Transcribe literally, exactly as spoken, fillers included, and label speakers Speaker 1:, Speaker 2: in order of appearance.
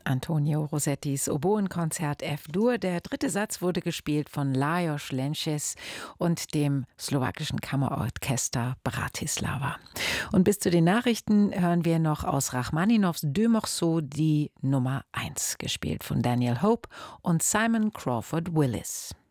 Speaker 1: Antonio Rossettis Oboenkonzert F-Dur. Der dritte Satz wurde gespielt von Lajos Lences und dem slowakischen Kammerorchester Bratislava. Und bis zu den Nachrichten hören wir noch aus Rachmaninows Deux Morceaux die Nummer eins, gespielt von Daniel Hope und Simon Crawford Willis.